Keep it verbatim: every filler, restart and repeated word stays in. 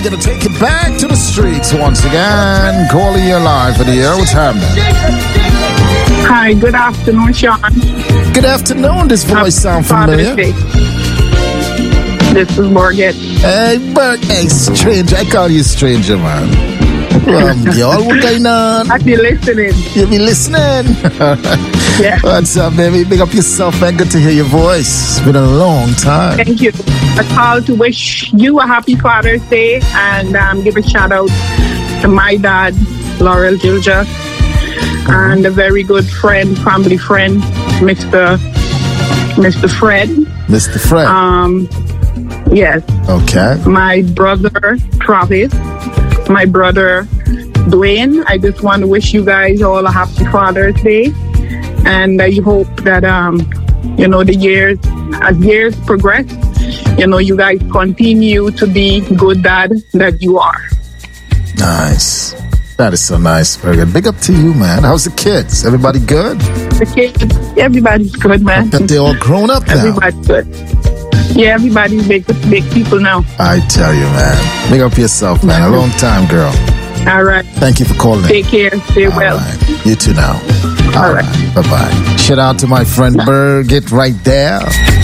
Gonna take it back to the streets once again. Calling you live for the air. What's happening? Hi, good afternoon, Sean. Good afternoon. This voice sound familiar? This is Morgan. Hey, Bert. Hey, stranger. I call you stranger, man. Um, y'all, what going on? I be listening. You be listening? Yeah. What's up, baby? Big up yourself, man. Good to hear your voice. It's been a long time. Thank you. I called to wish you a happy Father's Day and um, give a shout out to my dad, Laurel Gilja, mm-hmm. and a very good friend, family friend, Mister Mister Fred. Mister Fred. Um, yes. Okay. My brother Travis, my brother Dwayne. I just want to wish you guys all a happy Father's Day, and I hope that um, you know, the years as years progress, you know, you guys continue to be good dad that you are. Nice. That is so nice. Very good. Big up to you, man. How's the kids? Everybody good? The kids, everybody's good, man. That they all grown up now. Everybody's good. Yeah, everybody's big, big people now. I tell you, man. Big up yourself, man. A long time, girl. All right. Thank you for calling. Take care. Stay all well. Right. You too now. All, all right. right. Bye-bye. Shout out to my friend Birgit right there.